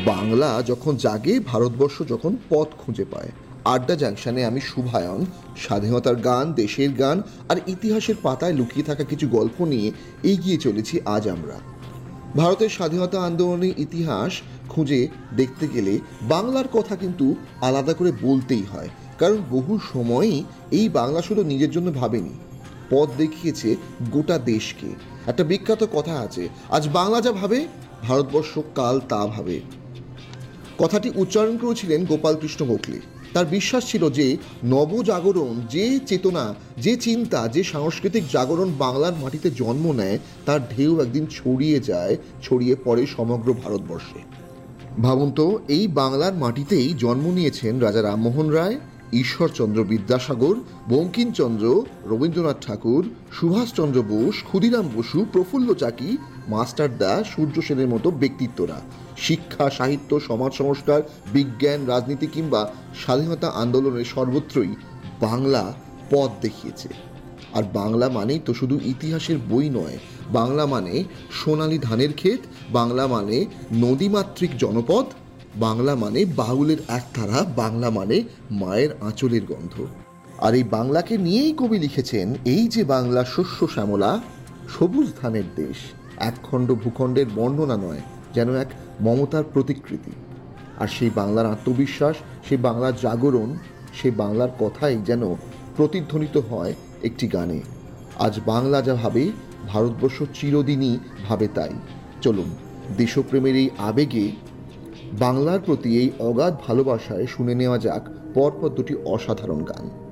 বাংলা যখন জাগে, ভারতবর্ষ যখন পথ খুঁজে পায়। আড্ডা জাংশনে আমি শুভায়ন স্বাধীনতার গান, দেশের গান আর ইতিহাসের পাতায় লুকিয়ে থাকা কিছু গল্প নিয়ে এগিয়ে চলেছি আজ আমরা। ভারতের স্বাধীনতা আন্দোলনের ইতিহাস খুঁজে দেখতে গেলে বাংলার কথা কিন্তু আলাদা করে বলতেই হয়, কারণ বহু সময়ই এই বাংলা শুধু নিজের জন্য ভাবেনি, পথ দেখিয়েছে গোটা দেশকে। একটা বিখ্যাত কথা আছে, আজ বাংলা যা ভাবে, ভারতবর্ষ কাল তা ভাবে। কথাটি উচ্চারণ করেছিলেন গোপালকৃষ্ণ গোখলে। তার বিশ্বাস ছিল যে নবজাগরণ, যে চেতনা, যে চিন্তা, যে সাংস্কৃতিক জাগরণ বাংলার মাটিতে জন্ম নেয়, তার ঢেউ একদিন ছড়িয়ে পড়ে সমগ্র ভারতবর্ষে। ভাবুন তো, এই বাংলার মাটিতেই জন্ম নিয়েছেন রাজা রামমোহন রায়, ঈশ্বরচন্দ্র বিদ্যাসাগর, বঙ্কিমচন্দ্র, রবীন্দ্রনাথ ঠাকুর, সুভাষচন্দ্র বোস, ক্ষুদিরাম বসু, প্রফুল্ল চাকি, মাস্টারদা, সূর্য সেনের মতো ব্যক্তিত্বরা। শিক্ষা, সাহিত্য, সমাজ সংস্কার, বিজ্ঞান, রাজনীতি কিংবা স্বাধীনতা আন্দোলনের সর্বত্রই বাংলা পথ দেখিয়েছে। আর বাংলা মানেই তো শুধু ইতিহাসের বই নয়, বাংলা মানে সোনালী ধানের ক্ষেত, বাংলা মানে নদীমাতৃক জনপদ, বাংলা মানে বাউলের একতারা, বাংলা মানে মায়ের আঁচলের গন্ধ। আর এই বাংলাকে নিয়েই কবি লিখেছেন, এই যে বাংলা শস্য শ্যামলা, সবুজ ধানের দেশ, একখণ্ড ভূখণ্ডের বর্ণনা নয়, যেন এক মমতার প্রতিকৃতি। আর সেই বাংলার আত্মবিশ্বাস, সেই বাংলার জাগরণ, সেই বাংলার কথাই যেন প্রতিধ্বনিত হয় একটি গানে। আজ বাংলা যা ভাবে, ভারতবর্ষ চিরদিনই ভাবে তাই। চলুন দেশপ্রেমের এই আবেগে, বাংলার প্রতি এই অগাধ ভালোবাসায় শুনে নেওয়া যাক পরপর দুটি অসাধারণ গান।